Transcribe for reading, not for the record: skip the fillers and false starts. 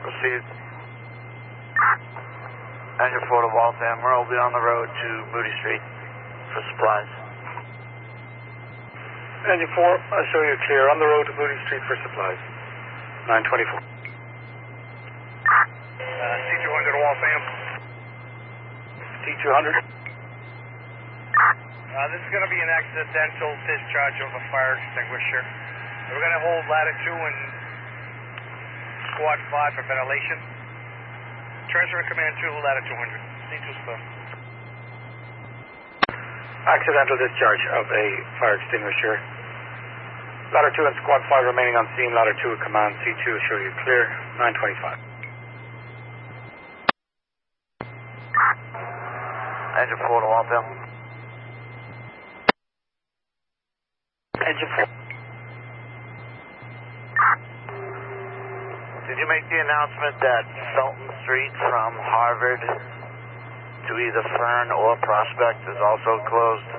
Proceed. Engine 4 to Waltham. We'll be on the road to Moody Street for supplies. Engine 4, I'll show you clear. On the road to Moody Street for supplies. 924. C200 to Waltham. T200. This is going to be an accidental discharge of a fire extinguisher. We're going to hold ladder 2 and squad 5 for ventilation. Transfer command to ladder 200. C2 star. Accidental discharge of a fire extinguisher. Ladder 2 and squad 5 remaining on scene. Ladder 2 at command. C2 will show you clear. 925. Engine 4 to Waltham. Engine 4. Did you make the announcement that Felton Street from Harvard to either Fern or Prospect is also closed?